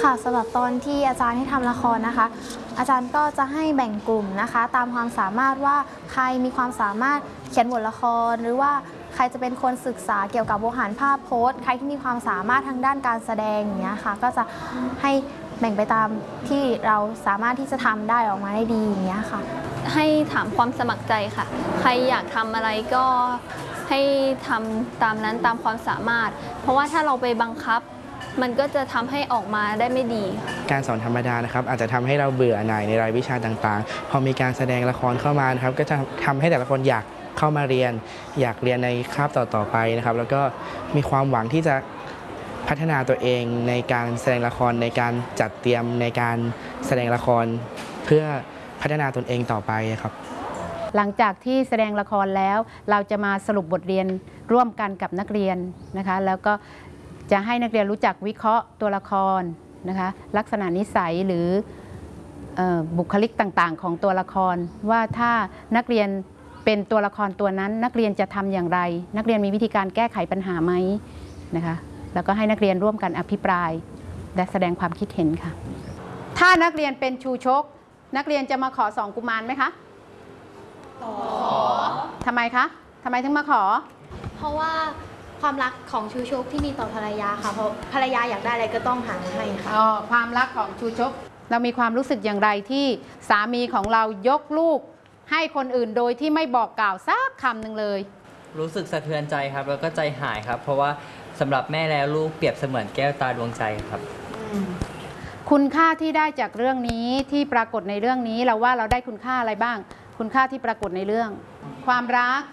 ค่ะสำหรับตอนที่อาจารย์ให้ทำละครนะคะ อาจารย์ก็จะให้แบ่งกลุ่มนะคะ ตามความสามารถว่าใครมีความสามารถเขียนบทละครหรือว่าใครจะเป็นคนศึกษาเกี่ยวกับโวหารภาพโพสต์ใครที่มีความสามารถทางด้านการแสดงอย่างเงี้ยค่ะก็จะให้แบ่งไปตามที่เราสามารถที่จะทำได้ออกมาได้ดีอย่างเงี้ยค่ะให้ถามความสมัครใจค่ะใครอยากทำอะไรก็ให้ทำตามนั้นตามความสามารถเพราะว่าถ้าเราไปบังคับมันก็จะทำให้ออกมาได้ไม่ดีการสอนธรรมดานะครับอาจจะทำให้เราเบื่อหน่ายในรายวิชาต่างๆพอมีการแสดงละครเข้ามานะครับก็จะทำให้แต่ละคนอยากเข้ามาเรียนอยากเรียนในคาบต่อๆไปนะครับแล้วก็มีความหวังที่จะพัฒนาตัวเองในการแสดงละครในการจัดเตรียมในการแสดงละครเพื่อพัฒนาตนเองต่อไปครับหลังจากที่แสดงละครแล้วเราจะมาสรุปบทเรียนร่วมกันกับนักเรียนนะคะแล้วก็จะให้นักเรียนรู้จักวิเคราะห์ตัวละครนะคะลักษณะนิสัยหรือบุคลิกต่างๆของตัวละครว่าถ้านักเรียนเป็นตัวละครตัวนั้นนักเรียนจะทำอย่างไรนักเรียนมีวิธีการแก้ไขปัญหาไหมนะคะแล้วก็ให้นักเรียนร่วมกันอภิปรายและแสดงความคิดเห็นค่ะถ้านักเรียนเป็นชูชกนักเรียนจะมาขอสองกุมารไหมคะขอทำไมคะทำไมถึงมาขอเพราะว่าความรักของชูชกที่มีต่อภรรยาค่ะเพราะภรรยาอยากได้อะไรก็ต้องหาให้ค่ะความรักของชูชกเรามีความรู้สึกอย่างไรที่สามีของเรายกลูกให้คนอื่นโดยที่ไม่บอกกล่าวสักคำหนึ่งเลยรู้สึกสะเทือนใจครับแล้วก็ใจหายครับเพราะว่าสำหรับแม่แล้วลูกเปรียบเสมือนแก้วตาดวงใจครับคุณค่าที่ได้จากเรื่องนี้ที่ปรากฏในเรื่องนี้เราว่าเราได้คุณค่าอะไรบ้างคุณค่าที่ปรากฏในเรื่องความรัก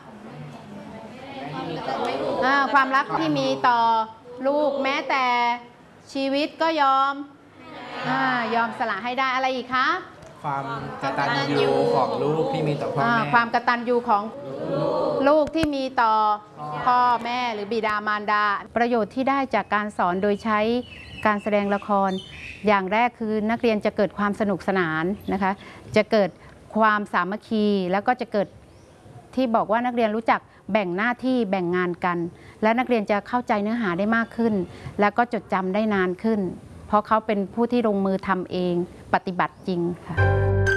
ความรักที่มีต่อลูกแม้แต่ชีวิตก็ยอมสละให้ได้อะไรอีกคะความกตัญญูของลูกที่มีต่อพ่อแม่ความกตัญญูของลูกที่มีต่อพ่อแม่หรือบิดามารดาประโยชน์ที่ได้จากการสอนโดยใช้การแสดงละครอย่างแรกคือนักเรียนจะเกิดความสนุกสนานนะคะจะเกิดความสามัคคีแล้วก็จะเกิดที่บอกว่านักเรียนรู้จักแบ่งหน้าที่แบ่งงานกันและนักเรียนจะเข้าใจเนื้อหาได้มากขึ้นแล้วก็จดจำได้นานขึ้นเพราะเขาเป็นผู้ที่ลงมือทำเองปฏิบัติจริงค่ะ